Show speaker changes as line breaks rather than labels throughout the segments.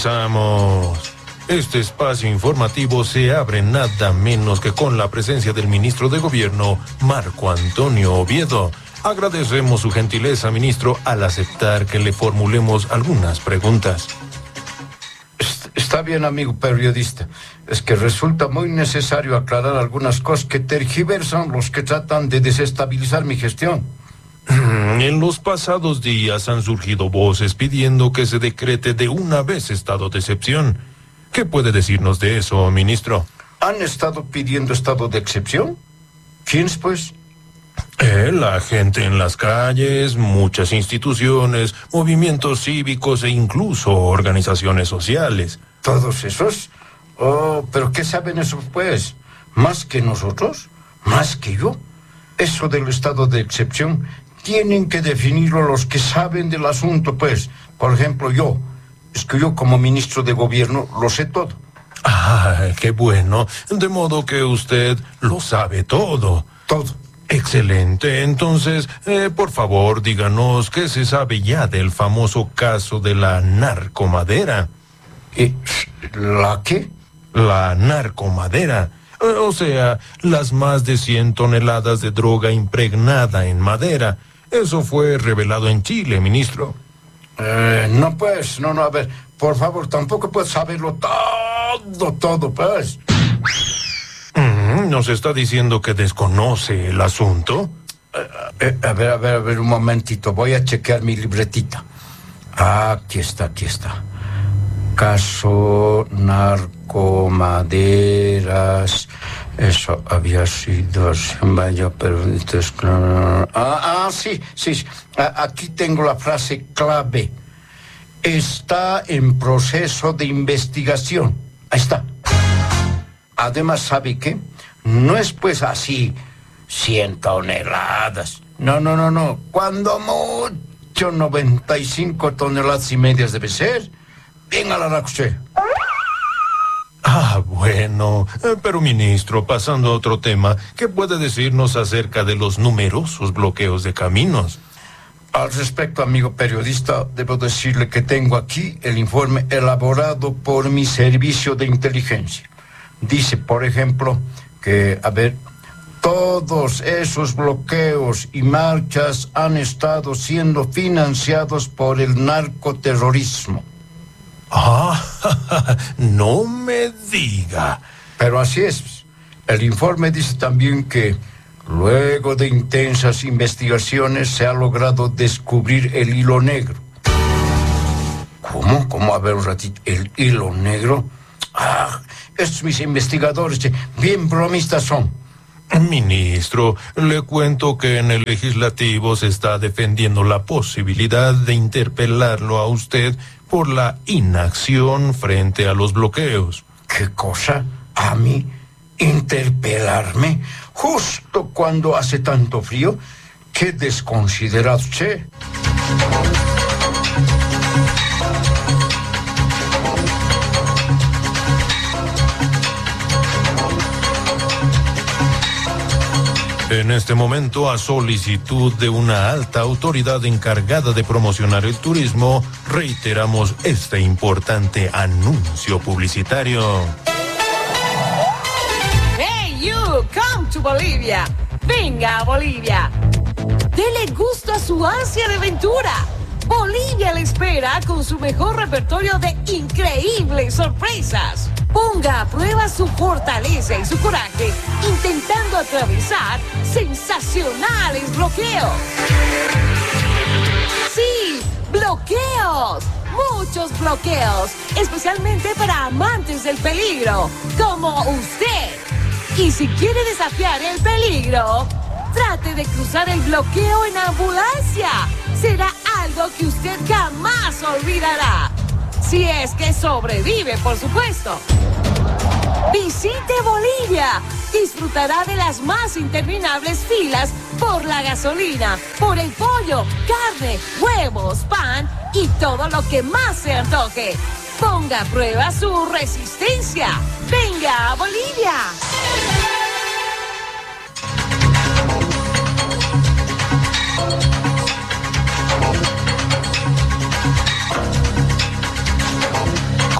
Comenzamos. Este espacio informativo se abre nada menos que con la presencia del ministro de Gobierno, Marco Antonio Oviedo. Agradecemos su gentileza, ministro, al aceptar que le formulemos algunas preguntas.
Está bien, amigo periodista. Es que resulta muy necesario aclarar algunas cosas que tergiversan los que tratan de desestabilizar mi gestión.
En los pasados días han surgido voces pidiendo que se decrete de una vez estado de excepción. ¿Qué puede decirnos de eso, ministro?
¿Han estado pidiendo estado de excepción? ¿Quiénes, pues?
La gente en las calles, muchas instituciones, movimientos cívicos e incluso organizaciones sociales.
¿Todos esos? Oh, ¿pero qué saben esos, pues? ¿Más que nosotros? ¿Más que yo? Eso del estado de excepción tienen que definirlo los que saben del asunto, pues. Por ejemplo, yo. Es que yo como ministro de Gobierno lo sé todo.
Ah, qué bueno. De modo que usted lo sabe todo.
Todo.
Excelente. Entonces, por favor, díganos qué se sabe ya del famoso caso de la narcomadera.
¿La qué?
La narcomadera. O sea, las más de 100 toneladas de droga impregnada en madera. Eso fue revelado en Chile, ministro.
No, pues, no, a ver, por favor, tampoco puedes saberlo todo, pues.
¿Nos está diciendo que desconoce el asunto?
A ver, un momentito, voy a chequear mi libretita. Aquí está. Caso narcomaderas. Eso había sido... Vaya, pero... Entonces, sí. Aquí tengo la frase clave. Está en proceso de investigación. Ahí está. Además, ¿sabe qué? No es pues así 100 toneladas. No. Cuando mucho 95 toneladas y medias debe ser. Venga la racuche.
Bueno, pero ministro, pasando a otro tema, ¿qué puede decirnos acerca de los numerosos bloqueos de caminos?
Al respecto, amigo periodista, debo decirle que tengo aquí el informe elaborado por mi servicio de inteligencia. Dice, por ejemplo, que, todos esos bloqueos y marchas han estado siendo financiados por el narcoterrorismo.
No me diga.
Pero así es. El informe dice también que luego de intensas investigaciones se ha logrado descubrir el hilo negro. ¿Cómo? A ver un ratito. ¿El hilo negro? Estos mis investigadores, bien bromistas son.
Ministro, le cuento que en el legislativo se está defendiendo la posibilidad de interpelarlo a usted por la inacción frente a los bloqueos.
¿Qué cosa? ¿A mí? ¿Interpelarme? Justo cuando hace tanto frío. ¡Qué desconsiderado, che!
En este momento, a solicitud de una alta autoridad encargada de promocionar el turismo, reiteramos este importante anuncio publicitario.
Hey, you, come to Bolivia. Venga a Bolivia. Dele gusto a su ansia de aventura. Bolivia le espera con su mejor repertorio de increíbles sorpresas. Ponga a prueba su fortaleza y su coraje intentando atravesar sensacionales bloqueos. Sí, bloqueos. Muchos bloqueos, especialmente para amantes del peligro, como usted. Y si quiere desafiar el peligro, trate de cruzar el bloqueo en ambulancia. Será algo que usted jamás olvidará. Si es que sobrevive, por supuesto. Visite Bolivia. Disfrutará de las más interminables filas por la gasolina, por el pollo, carne, huevos, pan y todo lo que más se antoje. Ponga a prueba su resistencia. ¡Venga a Bolivia!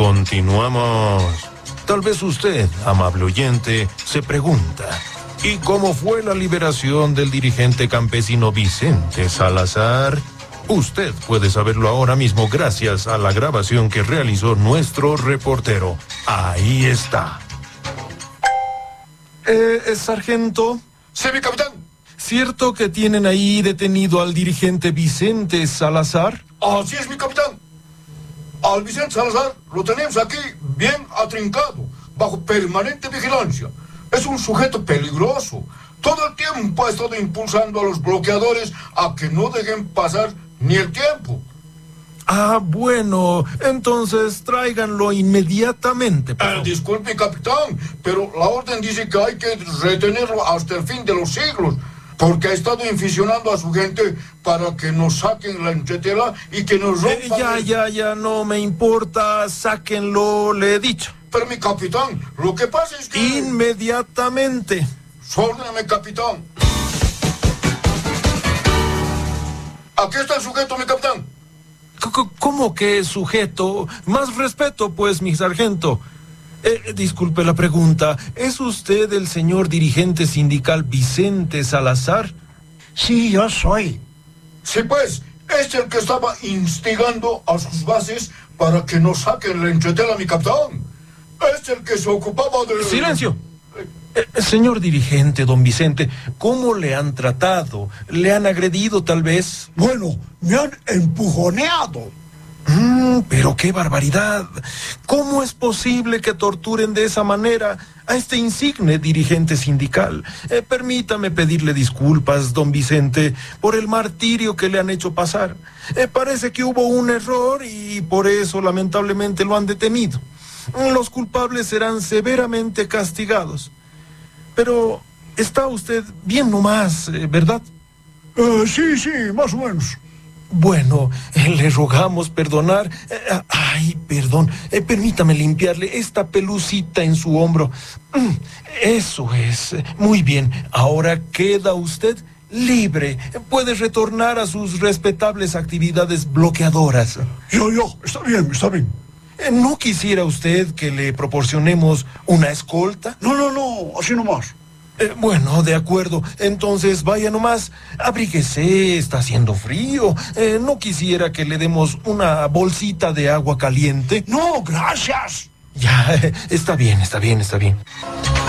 Continuamos. Tal vez usted, amable oyente, se pregunta, ¿y cómo fue la liberación del dirigente campesino Vicente Salazar? Usted puede saberlo ahora mismo gracias a la grabación que realizó nuestro reportero. Ahí está. Sargento.
Sí, mi capitán.
¿Cierto que tienen ahí detenido al dirigente Vicente Salazar?
Así es, mi capitán. Al Vicente Salazar lo tenemos aquí bien atrincado, bajo permanente vigilancia. Es un sujeto peligroso. Todo el tiempo ha estado impulsando a los bloqueadores a que no dejen pasar ni el tiempo.
Ah, bueno, entonces tráiganlo inmediatamente.
Disculpe, capitán, pero la orden dice que hay que retenerlo hasta el fin de los siglos, porque ha estado inficionando a su gente para que nos saquen la entretela y que nos rompan...
Ya, no me importa, sáquenlo, le he dicho.
Pero mi capitán, lo que pasa es que...
Inmediatamente.
Sórdeme, capitán. Aquí está el sujeto, mi capitán.
¿Cómo que sujeto? Más respeto, pues, mi sargento. Disculpe la pregunta. ¿Es usted el señor dirigente sindical Vicente Salazar?
Sí, yo soy.
Sí, pues, es el que estaba instigando a sus bases para que nos saquen la entretela, mi capitán. Es el que se ocupaba de...
¡Silencio! Señor dirigente, don Vicente, ¿cómo le han tratado? ¿Le han agredido, tal vez?
Bueno, me han empujoneado.
Pero qué barbaridad. ¿Cómo es posible que torturen de esa manera a este insigne dirigente sindical? Permítame pedirle disculpas, don Vicente, por el martirio que le han hecho pasar. Parece que hubo un error y por eso lamentablemente lo han detenido. Los culpables serán severamente castigados. Pero está usted bien nomás, ¿verdad?
Sí, más o menos.
Bueno, le rogamos perdonar. Perdón, permítame limpiarle esta pelucita en su hombro. Eso es. Muy bien, ahora queda usted libre. Puede retornar a sus respetables actividades bloqueadoras.
Yo, está bien.
¿No quisiera usted que le proporcionemos una escolta?
No, así nomás.
Bueno, de acuerdo. Entonces vaya nomás, abríguese, está haciendo frío. ¿No quisiera que le demos una bolsita de agua caliente?
No, gracias.
Ya, está bien.